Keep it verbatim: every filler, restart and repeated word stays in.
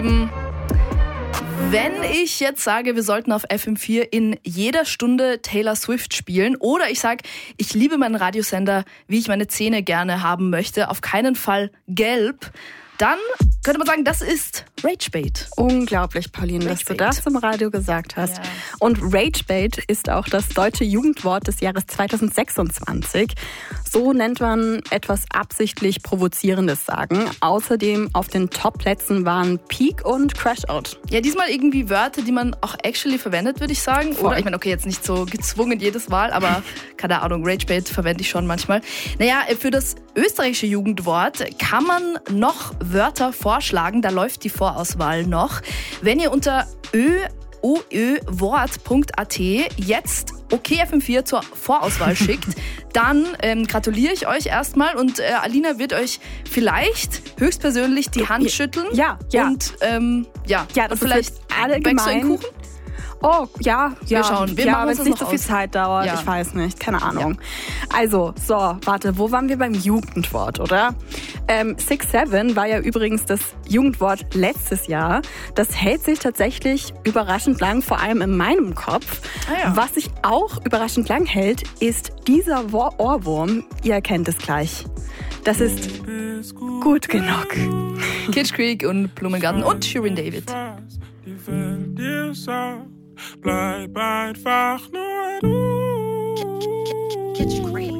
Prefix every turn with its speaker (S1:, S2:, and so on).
S1: Wenn ich jetzt sage, wir sollten auf F M vier in jeder Stunde Taylor Swift spielen oder ich sage, ich liebe meinen Radiosender, wie ich meine Zähne gerne haben möchte, auf keinen Fall gelb, dann könnte man sagen, das ist Ragebait.
S2: Unglaublich, Pauline, dass du das im Radio gesagt hast. Ja. Und Ragebait ist auch das deutsche Jugendwort des Jahres zweitausendsechsundzwanzig. So nennt man etwas absichtlich Provozierendes sagen. Außerdem auf den Top-Plätzen waren Peak und Crashout.
S1: Ja, diesmal irgendwie Wörter, die man auch actually verwendet, würde ich sagen. Oder ich meine, okay, jetzt nicht so gezwungen jedes Mal, aber keine Ahnung, Ragebait verwende ich schon manchmal. Naja, für das österreichische Jugendwort kann man noch Wörter vorschlagen, da läuft die Vorauswahl noch. Wenn ihr unter oöwort punkt a t jetzt OK F M vier zur Vorauswahl schickt, dann ähm, gratuliere ich euch erstmal und äh, Alina wird euch vielleicht höchstpersönlich die Hand schütteln.
S2: Ja, ja.
S1: Und ähm, ja,
S2: ja, das
S1: und vielleicht
S2: allgemein.
S1: Backst du einen Kuchen?
S2: Oh, ja, ja.
S1: Wir schauen. Wir
S2: ja,
S1: machen
S2: wenn
S1: uns
S2: es
S1: das
S2: nicht so
S1: noch
S2: viel
S1: aus.
S2: Zeit dauert,
S1: Ja.
S2: ich weiß nicht, keine Ahnung. Ja. Also, so, warte, wo waren wir beim Jugendwort, oder? Ähm, six seven war ja übrigens das Jugendwort letztes Jahr. Das hält sich tatsächlich überraschend lang, vor allem in meinem Kopf.
S1: Ah, ja.
S2: Was sich auch überraschend lang hält, ist dieser Wo- Ohrwurm. Ihr erkennt es gleich. Das ist gut genug.
S1: Kitsch Creek und Blumengarten und Shirin David.
S3: Gefällt dir so, bleib einfach nur du.
S1: Kitsch Creek.